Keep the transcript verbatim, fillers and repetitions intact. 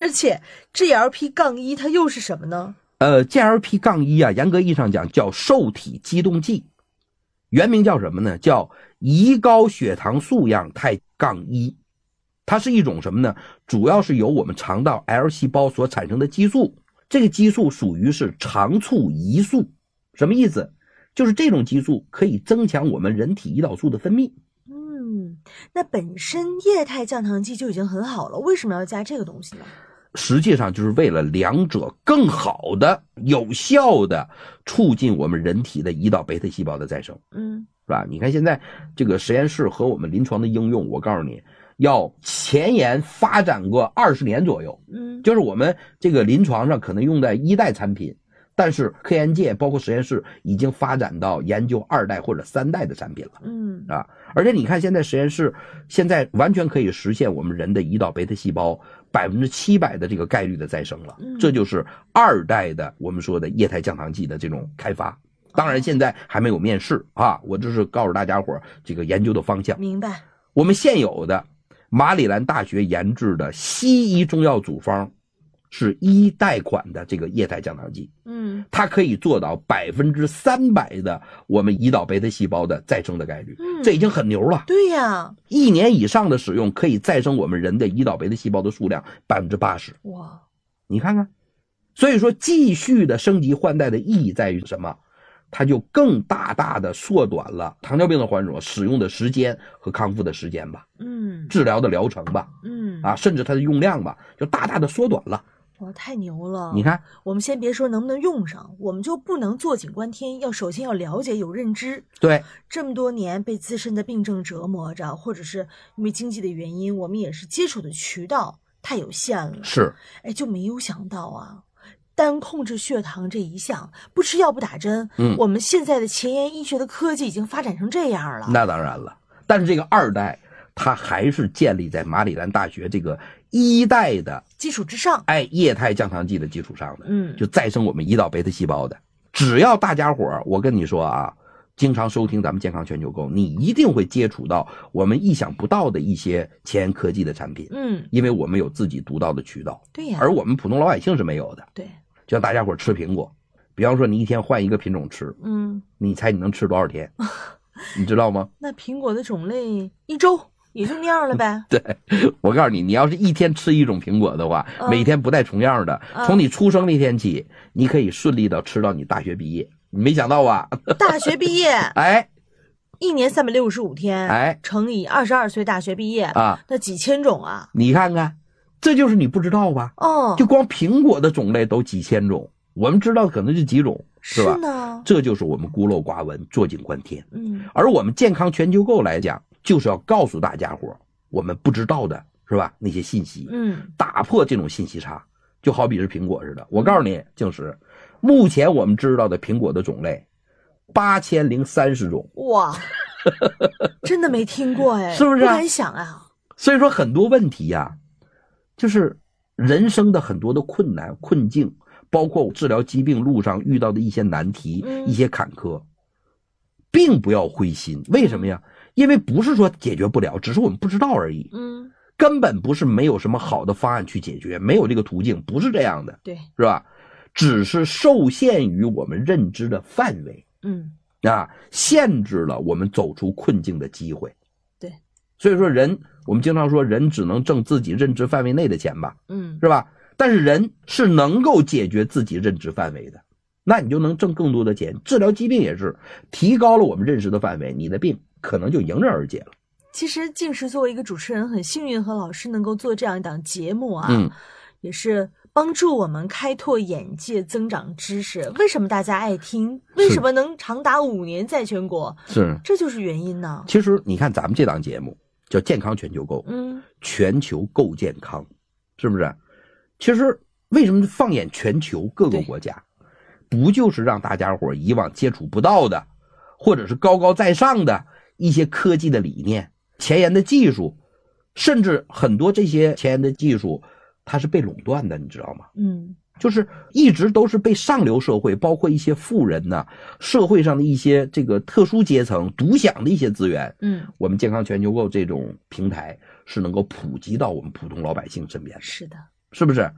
且 G L P 一 它又是什么呢？ 呃 G L P 一 啊，严格意义上讲叫受体激动剂，原名叫什么呢？叫胰高血糖素样肽杠一。它是一种什么呢？主要是由我们肠道 L 细胞所产生的激素，这个激素属于是肠促胰素。什么意思？就是这种激素可以增强我们人体胰岛素的分泌。 嗯，那本身液态降糖剂就已经很好了，为什么要加这个东西呢？ 实际上就是为了两者更好的、有效的促进我们人体的胰岛贝塔细胞的再生。 嗯， 是吧？你看现在这个实验室和我们临床的应用，我告诉你，要前沿发展个二十年左右。 嗯， 就是我们这个临床上可能用在一代产品，但是科研界包括实验室已经发展到研究二代或者三代的产品了。 嗯啊，而且你看现在实验室现在完全可以实现我们人的胰岛贝塔细胞百分之七百的这个概率的再生了。 嗯， 这就是二代的我们说的液态降糖剂的这种开发。当然现在还没有面世啊，我这是告诉大家伙这个研究的方向。 明白。 我们现有的马里兰大学研制的西医中药组方是一代款的这个液态降糖剂， 嗯， 它可以做到百分之三百的我们胰岛贝塔细胞的再生的概率， 嗯， 这已经很牛了。 对呀， 一年以上的使用可以再生我们人的胰岛贝塔细胞的数量百分之八十。 哇， 你看看，所以说继续的升级换代的意义在于什么？它就更大大的缩短了糖尿病的患者使用的时间和康复的时间吧， 嗯， 治疗的疗程吧， 嗯啊，甚至它的用量吧，就大大的缩短了。 哇，太牛了！ 你看， 我们先别说能不能用上，我们就不能坐井观天，要首先要了解有认知。 对， 这么多年被自身的病症折磨着，或者是因为经济的原因，我们也是接触的渠道太有限了。 是， 哎，就没有想到啊，单控制血糖这一项，不吃药不打针， 嗯， 我们现在的前沿医学的科技已经发展成这样了。 那当然了，但是这个二代它还是建立在马里兰大学这个一代的基础之上， 哎，液态降糖剂的基础上的， 嗯， 就再生我们胰岛贝塔细胞的。只要大家伙儿，我跟你说啊，经常收听咱们健康全球购，你一定会接触到我们意想不到的一些前沿科技的产品， 嗯， 因为我们有自己独到的渠道， 对呀， 而我们普通老百姓是没有的。 对， 就像大家伙儿吃苹果，比方说你一天换一个品种吃， 嗯， 你猜你能吃多少天？你知道吗？ 那苹果的种类一周也就那样了呗。 对，我告诉你，你要是一天吃一种苹果的话， 嗯、 每天不带重样的， 嗯、 从你出生那天起，你可以顺利的吃到你大学毕业。你没想到吧？ 大学毕业， 哎， 一年三百六十五天， 哎， 乘以二十二岁大学毕业啊， 那几千种啊！ 你看看，这就是你不知道吧？ 哦， 就光苹果的种类都几千种，我们知道可能就几种，是吧？ 是呢， 这就是我们孤陋寡闻，坐井观天。 嗯， 而我们健康全球购来讲，就是要告诉大家伙我们不知道的，是吧？那些信息， 嗯， 打破这种信息差，就好比是苹果似的。我告诉你，静石，目前我们知道的苹果的种类八千零三十种。 哇，真的没听过哎， 是不是、啊？ 不敢想啊。 所以说很多问题呀、啊，就是人生的很多的困难困境，包括治疗疾病路上遇到的一些难题、 嗯、 一些坎坷，并不要灰心。为什么呀？因为不是说解决不了，只是我们不知道而已。 嗯， 根本不是没有什么好的方案去解决，没有这个途径，不是这样的。 对， 是吧？只是受限于我们认知的范围， 嗯， 啊，限制了我们走出困境的机会。 对， 所以说人，我们经常说人只能挣自己认知范围内的钱吧， 嗯， 是吧？但是人是能够解决自己认知范围的，那你就能挣更多的钱。治疗疾病也是提高了我们认识的范围，你的病可能就迎刃而解了。 其实静石作为一个主持人，很幸运和老师能够做这样一档节目啊， 嗯， 也是帮助我们开拓眼界、增长知识。为什么大家爱听？为什么能长达五年在全国？ 是， 这就是原因呢。 其实你看咱们这档节目叫《健康全球购》， 嗯， 全球购健康，是不是？其实为什么放眼全球各个国家，不就是让大家伙以往接触不到的，或者是高高在上的一些科技的理念、前沿的技术，甚至很多这些前沿的技术它是被垄断的，你知道吗？ 嗯， 就是一直都是被上流社会，包括一些富人呢、啊，社会上的一些这个特殊阶层独享的一些资源。 嗯， 我们健康全球购这种平台是能够普及到我们普通老百姓身边的。 是的， 是不是？